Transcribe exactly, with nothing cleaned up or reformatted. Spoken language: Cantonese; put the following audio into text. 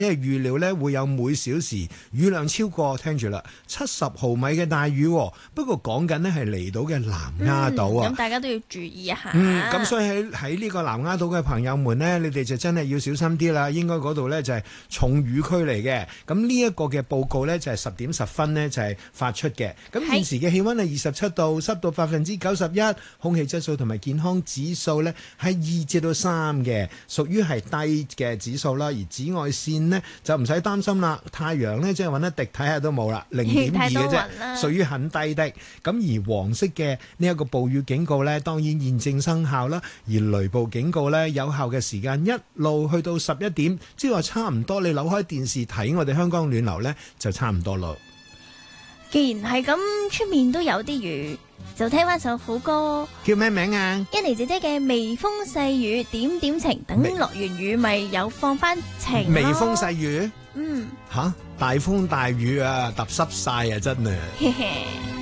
因為預料咧會有每小時雨量超過，聽住啦，七十毫米嘅大雨。不過講緊呢係離島嘅南丫島啊， 咁、嗯、大家都要注意一下。 嗯，咁所以喺喺呢個南丫島嘅朋友們呢，你哋就真係要小心啲啦。應該嗰度呢就係重雨區嚟嘅。咁呢一個嘅報告呢，就係十點十分呢就係發出嘅。咁現時嘅氣溫係二十七度，濕度百分之九十一，空氣質素同埋健康指數呢係二至到三嘅，屬於係低嘅指數啦。而紫外線呢就唔使擔心啦，太陽呢即係揾一滴睇下都冇啦，零點二嘅啫，屬於很低的。咁而黃色嘅呢一個暴雨警告呢，當然現正生效啦。而雷暴警告呢，有效嘅時間一路去到十一點，即係話差唔多。你扭開電視睇我哋香港暖流呢，就差唔多咯。 既然係咁，出面都有啲雨，就聽翻首好歌。 叫咩名啊？ 欣妮姐姐嘅微風細雨點點情，等落完雨咪有放翻晴咯。 微風細雨， 嗯， 吓大風大雨啊，揼濕晒啊，真係。